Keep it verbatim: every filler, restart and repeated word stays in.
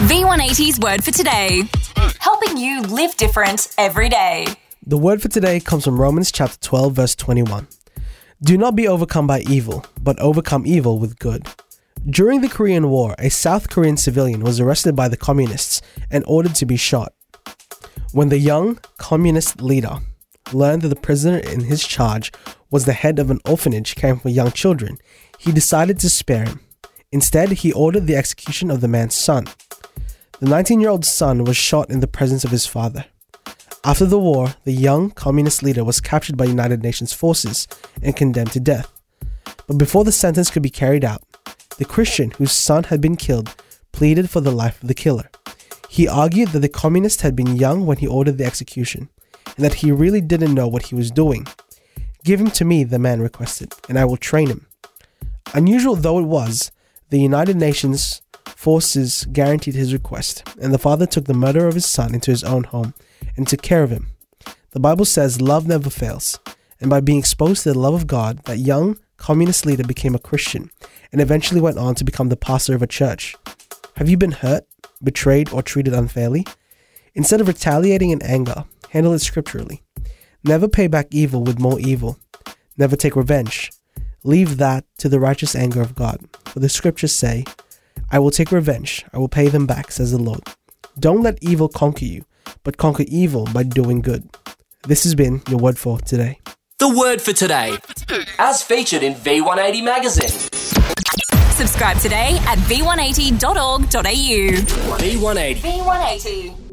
V one eighty's word for today. Helping you live different every day. The word for today comes from Romans chapter twelve, verse twenty-one. Do not be overcome by evil, but overcome evil with good. During the Korean War, a South Korean civilian was arrested by the communists and ordered to be shot. When the young communist leader learned that the prisoner in his charge was the head of an orphanage caring for young children, he decided to spare him. Instead, he ordered the execution of the man's son. The nineteen-year-old son was shot in the presence of his father. After the war, the young communist leader was captured by United Nations forces and condemned to death. But before the sentence could be carried out, the Christian whose son had been killed pleaded for the life of the killer. He argued that the communist had been young when he ordered the execution, and that he really didn't know what he was doing. Give him to me, the man requested, and I will train him. Unusual though it was, the United Nations forces guaranteed his request, and the father took the murder of his son into his own home and took care of him. The Bible says love never fails, and by being exposed to the love of God, that young communist leader became a Christian and eventually went on to become the pastor of a church. Have you been hurt, betrayed, or treated unfairly? Instead of retaliating in anger, handle it scripturally. Never pay back evil with more evil. Never take revenge. Leave that to the righteous anger of God. For the scriptures say, I will take revenge, I will pay them back, says the Lord. Don't let evil conquer you, but conquer evil by doing good. This has been your word for today. The word for today, as featured in V one eighty magazine. Subscribe today at v one eighty dot org dot a u. V one eighty. V one eighty.